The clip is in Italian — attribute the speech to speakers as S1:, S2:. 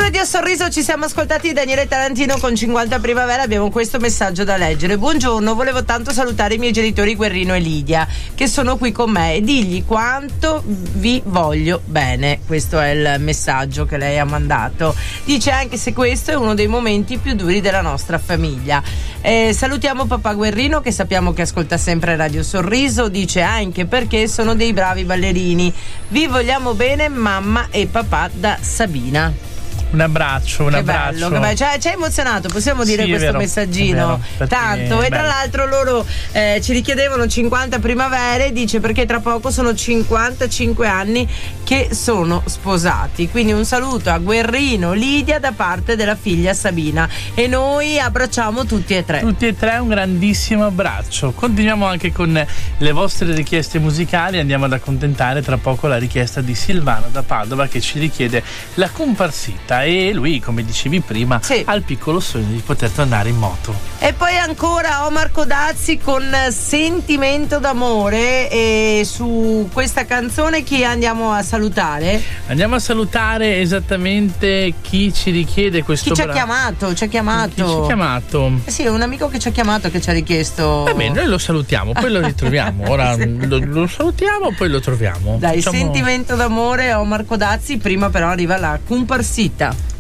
S1: Radio Sorriso ci siamo ascoltati Daniele Tarantino con 50 Primavera. Abbiamo questo messaggio da leggere. Buongiorno, volevo tanto salutare i miei genitori Guerrino e Lidia che sono qui con me e digli quanto vi voglio bene. Questo è il messaggio che lei ha mandato. Dice anche se questo è uno dei momenti più duri della nostra famiglia. Salutiamo papà Guerrino che sappiamo che ascolta sempre Radio Sorriso. Dice anche perché sono dei bravi ballerini. Vi vogliamo bene mamma e papà da Sabina.
S2: Un abbraccio, un abbraccio.
S1: Bello, ci ha emozionato, possiamo dire,
S2: sì,
S1: questo
S2: vero,
S1: messaggino. Tanto. E tra l'altro loro ci richiedevano 50 primavere, dice perché tra poco sono 55 anni che sono sposati. Quindi un saluto a Guerrino, Lidia da parte della figlia Sabina. E noi abbracciamo tutti e tre.
S2: Tutti e tre un grandissimo abbraccio. Continuiamo anche con le vostre richieste musicali. Andiamo ad accontentare tra poco la richiesta di Silvano da Padova che ci richiede la comparsita. E lui, come dicevi prima, ha il piccolo sogno di poter tornare in moto.
S1: E poi ancora Omar Codazzi con Sentimento d'amore. E su questa canzone chi andiamo a salutare?
S2: Andiamo a salutare esattamente chi ci richiede questo
S1: Chi ci ha chiamato?
S2: Chi ci ha chiamato?
S1: Sì, è un amico che ci ha chiamato, che ci ha richiesto.
S2: Va bene, noi lo salutiamo, poi lo ritroviamo. Ora lo salutiamo, poi lo troviamo.
S1: Dai, Sentimento d'amore, Omar Codazzi. Prima però arriva la comparsita.